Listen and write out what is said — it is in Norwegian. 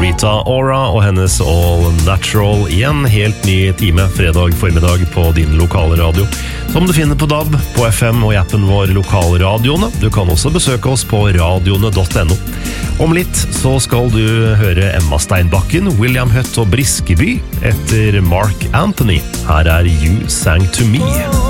Rita Ora og hennes All Natural i en helt ny time fredag formiddag på din lokale radio, som du finner på DAB, på FM og i appen vår Lokalradioene. Du kan også besøke oss på radioene.no. Om litt så skal du høre Emma Steinbakken, William Hutt og Briskeby etter Mark Anthony. Her er You Sang To Me.